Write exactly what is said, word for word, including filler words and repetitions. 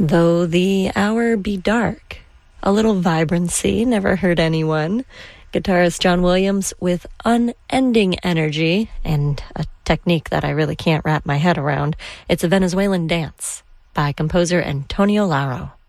Though the hour be dark, a little vibrancy never hurt anyone. Guitarist John Williams with unending energy and a technique that I really can't wrap my head around. It's a Venezuelan dance by composer Antonio Laro.